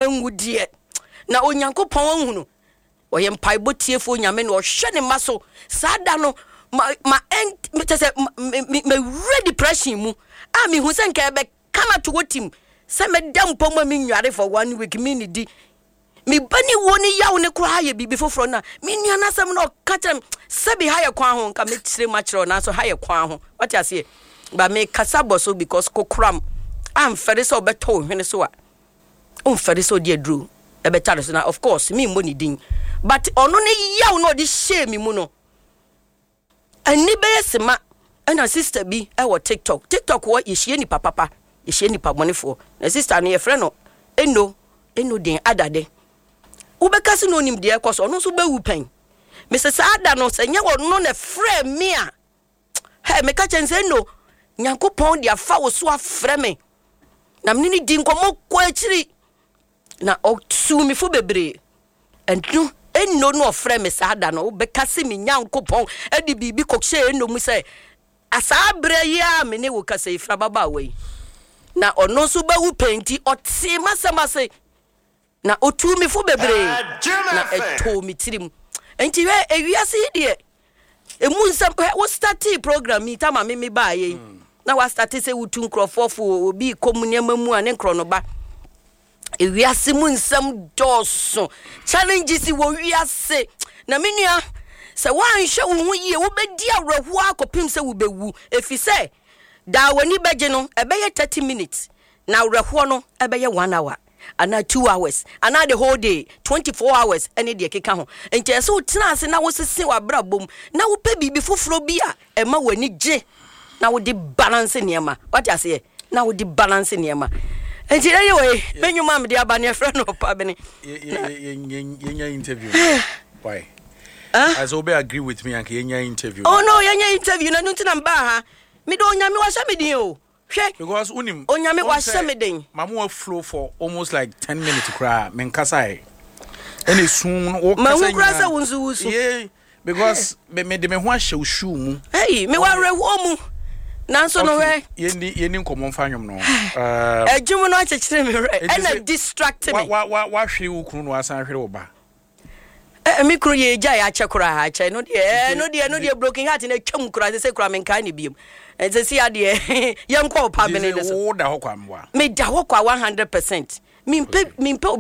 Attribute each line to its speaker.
Speaker 1: ngudie na onyankopɔn hunu oyɛ mpaibo tiefo nyame no hwɛ ne maso sada no ma ready depression mu a me hu sɛ nka be kama to wotim sɛ me dam pɔma me nware for 1 week me ni di me bani woni yawo ne kura ye bibi foforo na me nuana sam na ka kyerem sɛ bi ha ye kwan ho nka me tire ma kyerɛ na so ha ye kwan ho what you say ba me kasa boso because kokram am fere so beto hwene so a on fere so de adru e betare so na of course me mboni din but ono ne yawo no de shame mu no ani be yesema na sister bi e wo TikTok wo yehie ni papa yehie ni pamonefo na sister no ye frɛ no eno den adade ubekasi no nim de ekoso ono so bewu pen Mrs. Ada no se nya wo no na frɛ me a he me ka chense no nyankopɔn dia fa wo so afrɛ me na me ni di nkomo kwa akiri na o su mi fo bebre endu eno no ofrɛ me Ada no ubekasi me nyankopɔn edi bibi kokye eno mu se asabre ya me ne wo kasa ifra baba we na ono so bewu penti oti masemase na otu mi fo bebre na eto mi tirim enti we ewiase de emu nsam wo start program mi tama me ba ye na wa start se wutu nkrofofo obi komunyama mu ane nkro no ba ewiase mu nsam doso challenges wo wiase na menua se wan hwe wo hu ye wo bedi awrahu akopim se wo bewu efise da wani beje no ebeye 30 minutes na awrahu no ebeye 1 hour and 2 hours and the whole day 24 hours any de keka ho enti so tena ase na wo sese wa brabom na wo pe bibi foforo bi a ema wani je na wo di balance niema what you say na wo di balance niema enti anyway menwuma me de abane frɛ no pa bene
Speaker 2: yenya interview why as obe agree with me and yenya interview
Speaker 1: oh no yenya interview na nti na mba ha me do nyame wa hye me din o
Speaker 2: because unim
Speaker 1: onyame wa hye me din
Speaker 2: mamu flow for almost like 10 minutes cry men kasa any soon o
Speaker 1: kasa mamu kasa wunzu
Speaker 2: yeah because me de me ho ahye ushu mu
Speaker 1: hey me wa rewo mu nanso no we
Speaker 2: yeni nkomo mfa nwom no
Speaker 1: ejum no achechire me re and distract me
Speaker 2: wa hwe wo kunu no asan hwe wo ba
Speaker 1: me kru ye gya ya chekura ha che no de broken heart na twam kura se kura men kan ne biem se si ade ye nko pa bene de so
Speaker 2: wo da ho kwa mwa
Speaker 1: me da ho kwa 100% me mpe